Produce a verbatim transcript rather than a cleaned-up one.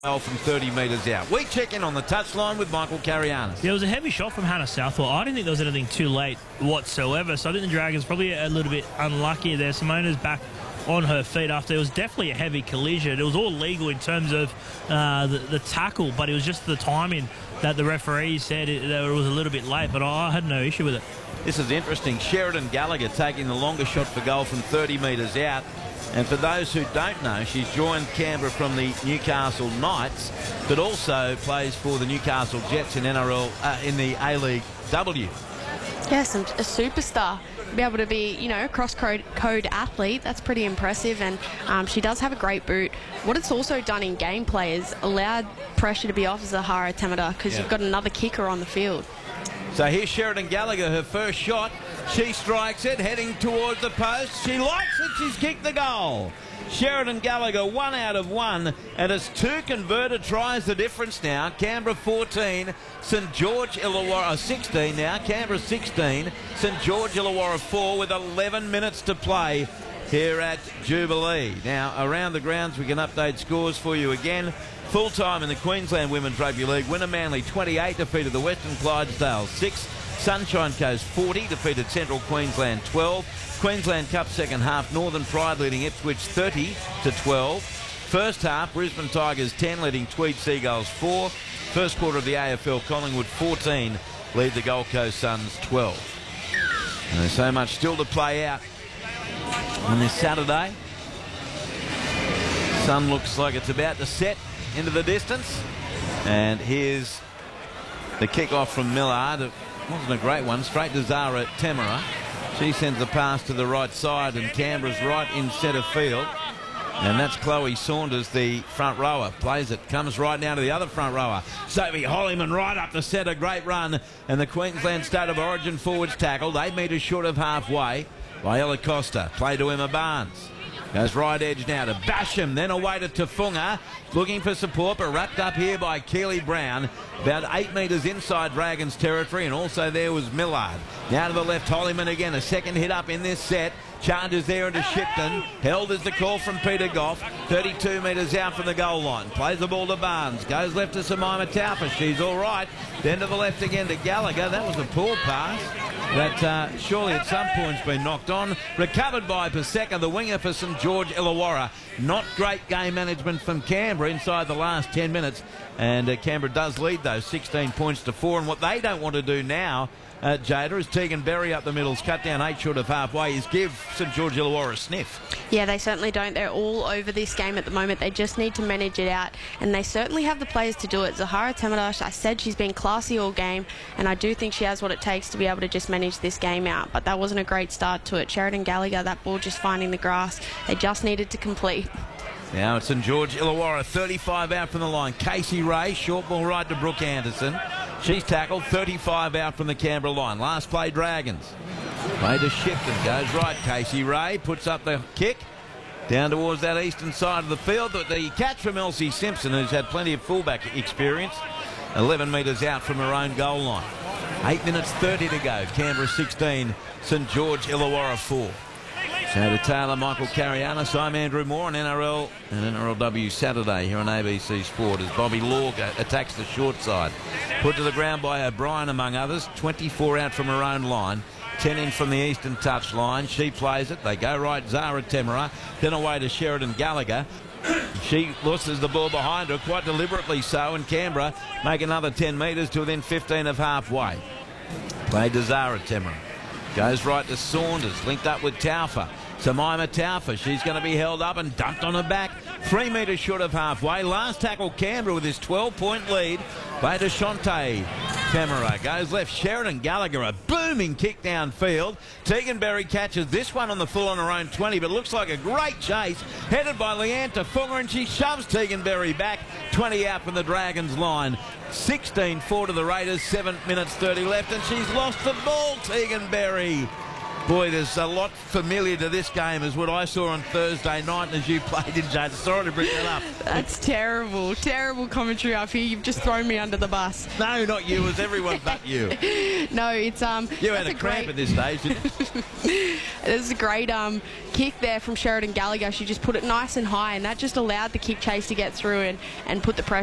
from thirty metres out. We check in on the touchline with Michael Carianis. Yeah, it was a heavy shot from Hannah Southwell. I didn't think there was anything too late whatsoever, so I think the Dragons probably a little bit unlucky there. Simona's back on her feet after it was definitely a heavy collision. It was all legal in terms of uh, the, the tackle, but it was just the timing that the referee said it, that it was a little bit late, but I had no issue with it. This is interesting. Sheridan Gallagher taking the longest shot for goal from thirty metres out. And for those who don't know, she's joined Canberra from the Newcastle Knights, but also plays for the Newcastle Jets in N R L uh, in the A-League W. Yes, and a superstar. Be able to be, you know, a cross-code code athlete, that's pretty impressive, and um, she does have a great boot. What it's also done in gameplay is allowed pressure to be off Zahara Temida because yeah. you've got another kicker on the field. So here's Sheridan Gallagher, her first shot. She strikes it, heading towards the post. She likes it, she's kicked the goal. Sheridan Gallagher, one out of one, and it's two converted tries the difference now. Canberra fourteen, St George Illawarra sixteen now. Canberra sixteen, St George Illawarra four with eleven minutes to play here at Jubilee. Now, around the grounds, we can update scores for you again. Full time in the Queensland Women's Rugby League. Winner Manly twenty-eight defeated the Western Clydesdales six. Sunshine Coast forty defeated Central Queensland twelve. Queensland Cup second half, Northern Pride leading Ipswich thirty to twelve. First half, Brisbane Tigers ten leading Tweed Seagulls four. First quarter of the A F L, Collingwood fourteen lead the Gold Coast Suns twelve. And there's so much still to play out on this Saturday. Sun looks like it's about to set into the distance, and here's the kick-off from Millard. It wasn't a great one, straight to Zahara Temida. She sends the pass to the right side, and Canberra's right in centre field, and that's Chloe Saunders, the front rower. Plays it, comes right now to the other front rower. Sophie Hollyman right up the centre, great run, and the Queensland State of Origin forwards tackled, eight metres short of halfway by Ella Costa. Play to Emma Barnes. Goes right edge now to Basham, then away to Tafunga, looking for support, but wrapped up here by Keely Brown, about eight metres inside Dragons territory, and also there was Millard. Now to the left, Hollyman again, a second hit up in this set. Charges there into Shipton. Held is the call from Peter Goff. thirty-two metres out from the goal line. Plays the ball to Barnes. Goes left to Samaima Taufa. She's all right. Then to the left again to Gallagher. That was a poor pass that uh, surely at some point's been knocked on. Recovered by Paseka, the winger for St George Illawarra. Not great game management from Canberra inside the last ten minutes. And uh, Canberra does lead those sixteen points to four. And what they don't want to do now, Uh, Jada, as Tegan Berry up the middle's cut down eight short of halfway, is give St George Illawarra a sniff. Yeah, they certainly don't. They're all over this game at the moment. They just need to manage it out, and they certainly have the players to do it. Zahara Temida, I said she's been classy all game, and I do think she has what it takes to be able to just manage this game out, but that wasn't a great start to it. Sheridan Gallagher, that ball just finding the grass. They just needed to complete. Now it's St George Illawarra, thirty-five out from the line. Casey Ray, short ball right to Brooke Anderson. She's tackled, thirty-five out from the Canberra line. Last play, Dragons. Play to Shipton, goes right. Casey Ray puts up the kick down towards that eastern side of the field. But the catch from Elsie Simpson, who's had plenty of fullback experience, eleven metres out from her own goal line. eight minutes thirty to go. Canberra sixteen, St George Illawarra four. So to Taylor, Michael Carianis, I'm Andrew Moore on N R L and N R L W Saturday here on A B C Sport as Bobby Lorga attacks the short side. Put to the ground by O'Brien among others, twenty-four out from her own line, ten in from the eastern touch line. She plays it, they go right, Zahara Temida, then away to Sheridan Gallagher. She loses the ball behind her, quite deliberately so, and Canberra make another ten metres to within fifteen of halfway. Played to Zahara Temida. Goes right to Saunders, linked up with Taufa. Samaima Taufa, she's going to be held up and dumped on her back. Three metres short of halfway. Last tackle Canberra with his twelve-point lead. Play to Shante Temida. Goes left, Sheridan Gallagher, a booming kick downfield. Tegan Berry catches this one on the full on her own twenty, but looks like a great chase. Headed by Leanne Tafunga, and she shoves Tegan Berry back. twenty out from the Dragons line. sixteen four to the Raiders, seven minutes thirty left, and she's lost the ball, Tegan Berry. Boy, there's a lot familiar to this game as what I saw on Thursday night and as you played in, Jade. Sorry to bring that up. That's terrible. Terrible commentary up here. You've just thrown me under the bus. No, not you. It was everyone but you. No, it's... um. You had a, a cramp great... at this stage, didn't you? There's a great um, kick there from Sheridan Gallagher. She just put it nice and high, and that just allowed the kick chase to get through and, and put the pressure